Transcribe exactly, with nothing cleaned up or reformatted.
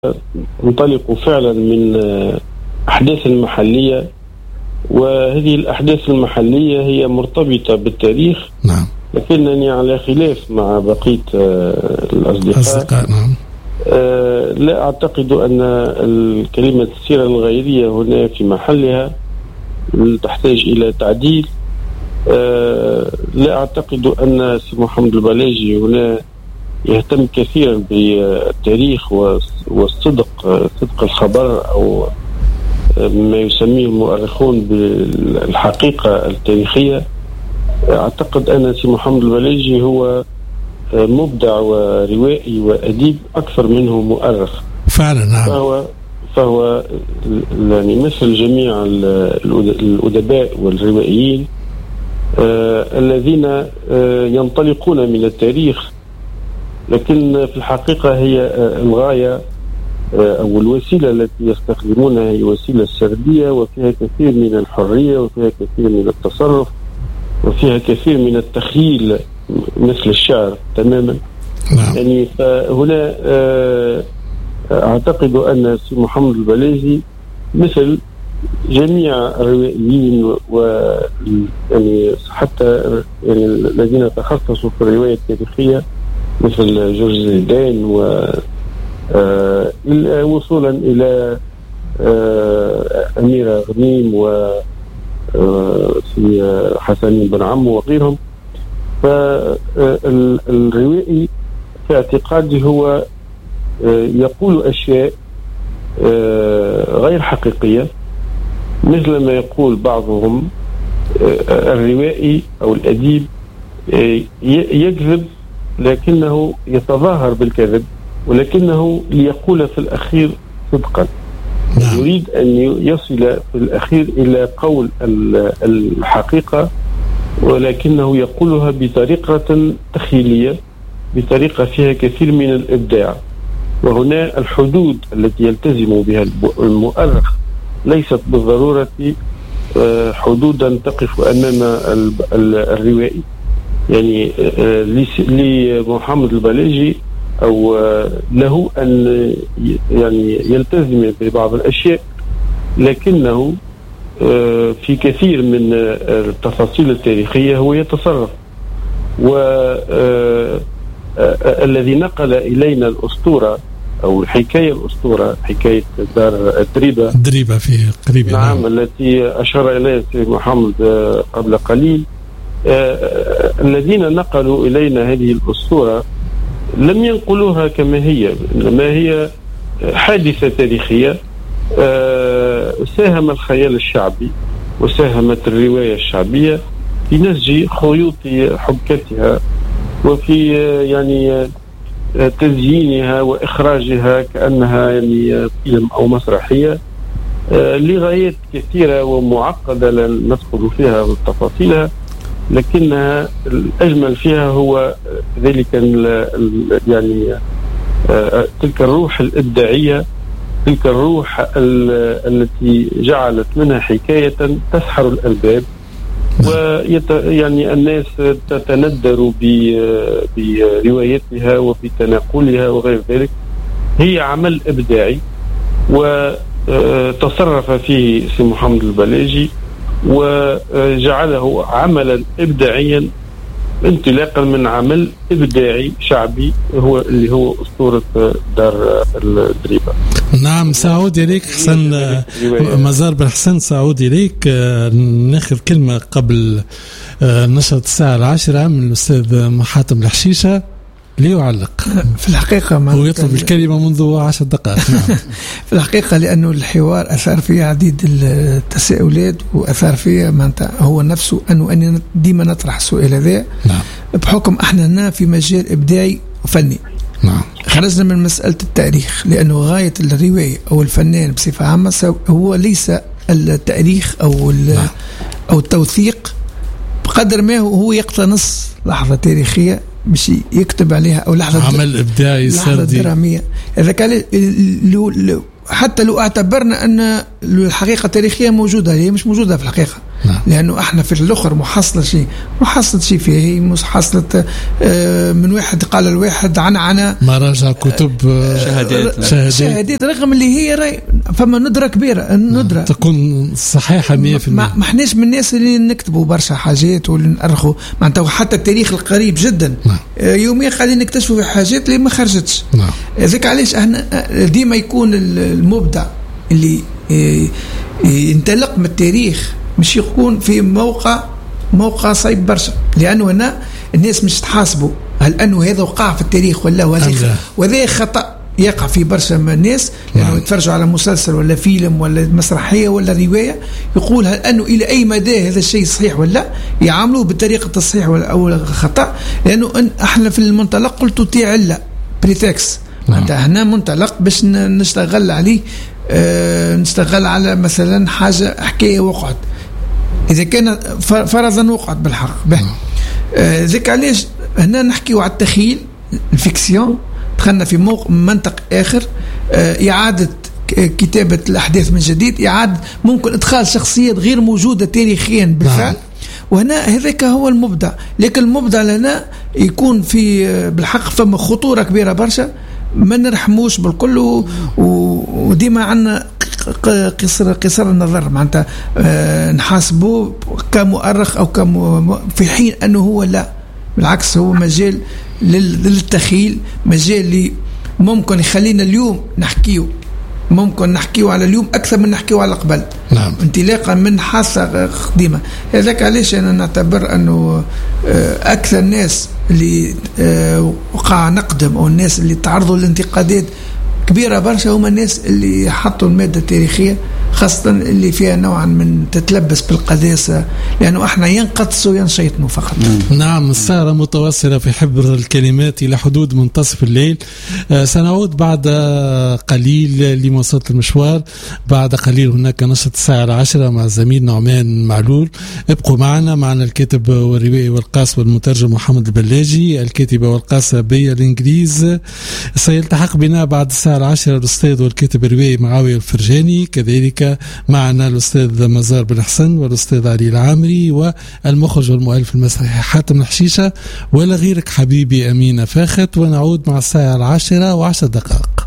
ننطلق فعلا من أحداث محلية، وهذه الأحداث المحلية هي مرتبطة بالتاريخ. نعم. لكنني على خلاف مع بقية الأصدقاء. أصدقاء نعم. لا أعتقد أن الكلمة السيرة الغيرية هنا في محلها، تحتاج إلى تعديل. لا أعتقد أن سي محمد البلاجي هنا يهتم كثيرا بالتاريخ والصدق، صدق الخبر أو ما يسميه المؤرخون بالحقيقة التاريخية. أعتقد أن سي محمد البلاجي هو مبدع وروائي وأديب أكثر منه مؤرخ فعلا. نعم. فهو فهو يعني مثل جميع الأدباء والروائيين آه الذين آه ينطلقون من التاريخ، لكن في الحقيقة هي آه الغاية آه أو الوسيلة التي يستخدمونها هي وسيلة سردية، وفيها كثير من الحرية وفيها كثير من التصرف وفيها كثير من التخيل مثل الشعر تماما. نعم. يعني فهنا آه أعتقد أن سي محمد البلاجي مثل جميع الروائيين و يعني حتى يعني الذين تخصصوا في الرواية التاريخية مثل جورج زيدان و وصولا إلى أميرة غنيم و في حسنين بن عمو وغيرهم. فالروائي في اعتقادي هو يقول أشياء غير حقيقية، مثل ما يقول بعضهم الروائي أو الأديب يكذب لكنه يتظاهر بالكذب، ولكنه ليقول في الأخير صدقا. يريد أن يصل في الأخير إلى قول الحقيقة، ولكنه يقولها بطريقة تخيلية، بطريقة فيها كثير من الإبداع. وهنا الحدود التي يلتزم بها المؤرخ ليست بالضرورة حدودا تقف أمام الروائي. يعني لمحمد البلاجي أو له أن يعني يلتزم ببعض الأشياء، لكنه في كثير من التفاصيل التاريخية هو يتصرف. والذي نقل إلينا الأسطورة أو الحكاية الأسطورة، حكاية دار دريبة دريبة في قريبة. نعم. نعم. التي أشار إليها سيد محمد قبل قليل. الذين نقلوا إلينا هذه الأسطورة لم ينقلوها كما هي، إنما هي حادثة تاريخية ساهم الخيال الشعبي وساهمت الرواية الشعبية في نسج خيوط حبكتها وفي يعني تزيينها وإخراجها كأنها يعني فيلم أو مسرحية لغايات كثيرة ومعقدة لا ندخل فيها بالتفاصيلها، لكنها الأجمل فيها هو ذلك يعني تلك الروح الإبداعية، تلك الروح التي جعلت منها حكاية تسحر الألباب، ويت يعني الناس تتندر بروايتها وبتناقلها وغير ذلك. هي عمل إبداعي وتصرف فيه سي محمد البلاجي وجعله عملا إبداعيا انطلاقا من عمل إبداعي شعبي هو اللي هو أسطورة دار الدريبة. نعم. سعود إليك حسن مزار بن حسن، سعود إليك. ناخذ كلمة قبل نشرة الساعة العاشرة من الأستاذ محاتم الحشيشة ليعلق. في الحقيقة ما ويطلب الكلمة منذ عشر دقائق. في الحقيقة لأنه الحوار أثار فيه عديد التساؤلات وأثار فيه هو نفسه أنه أننا ديما نطرح السؤال هذا. نعم. بحكم أحنا في مجال إبداعي وفني. نعم. خرجنا من مسألة التاريخ، لأنه غاية الرواية أو الفنان بصفة عامة هو ليس التاريخ أو نعم. أو التوثيق بقدر ما هو يقتنص لحظة تاريخية باش يكتب عليها أو لحظة عمل إبداعي سردي درامية. إذا كان حتى لو اعتبرنا أن الحقيقة التاريخية موجودة، هي مش موجودة في الحقيقة، نعم. لأنه احنا في الأخر محصلة شيء محصلة شيء فيه هي محصلة آه من واحد قال الواحد عن عنا مراجع كتب آه شهادات شهادات شهادات رغم اللي هي راي فما ندرة كبيرة الندرة نعم. تكون صحيحة مية في المية. ما احناش من الناس اللي نكتبوا برشا حاجات واللي نأرخوا معناتها حتى التاريخ القريب جدا نعم. آه يوميا قاعدين نكتشفوا في حاجات اللي ما خرجتش نعم. ذاك علاش احنا ديما يكون المبدع اللي ينطلق من التاريخ مش يكون في موقع موقع صعيب برشا لأنه هنا الناس مش تحاسبوا هل أنه هذا وقع في التاريخ ولا وهذا وهذا خطأ يقع في برشا من الناس لأنه نعم. يتفرجوا على مسلسل ولا فيلم ولا مسرحية ولا رواية يقول هل أنه إلى أي مدى هذا الشيء صحيح ولا يعاملوه بطريقة الصحيح ولا أو خطأ لأنه احنا في المنطلق قلت تي علة بريتكس نعم. هنا منطلق باش نشتغل عليه أه نشتغل على مثلا حاجة حكاية وقعت إذا كان فرضا وقعت بالحق نعم. أه ذيك علاش هنا نحكيو على التخيل الفيكسيون دخلنا في موقع منطق آخر أه إعادة كتابة الأحداث من جديد إعادة ممكن إدخال شخصيات غير موجودة تاريخيا بالفعل نعم. وهنا هذاك هو المبدع لكن المبدع لنا يكون في بالحق فما خطورة كبيرة برشا ما نرحموش بالكل وديما عنا قصر قصر النظر معناتها أه نحاسبه كمؤرخ او كم في حين انه هو لا بالعكس هو مجال للتخيل مجال اللي ممكن يخلينا اليوم نحكيه ممكن نحكيه على اليوم أكثر من نحكيه على قبل نعم. انطلاقا من حاسة قديمة هذاك علاش أنا نعتبر أنه أكثر الناس اللي وقع نقدم أو الناس اللي تعرضوا للانتقادات كبيرة برشا هم الناس اللي حطوا المادة التاريخية خاصة اللي فيها نوعا من تتلبس بالقداسة لأنه احنا ينقدسوا ينشيطنوا فقط. نعم السهرة متواصلة في حبر الكلمات إلى حدود منتصف الليل. آه سنعود بعد قليل لمواصلة المشوار. بعد قليل هناك نشرة الساعة العاشرة مع الزميل نعمان معلول. ابقوا معنا معنا الكاتب والروائي والقاص والمترجم محمد البلاجي الكاتبة والقاصة بالإنجليز. سيلتحق بنا بعد الساعة العاشرة الأستاذ والكاتب الروائي معاوية الفرجاني كذلك معنا الأستاذ مزار بن حسن والأستاذ علي العامري والمخرج والمؤلف المسرحي حاتم الحشيشة ولا غيرك حبيبي أمينة فاخت ونعود مع الساعة العاشرة وعشر دقائق.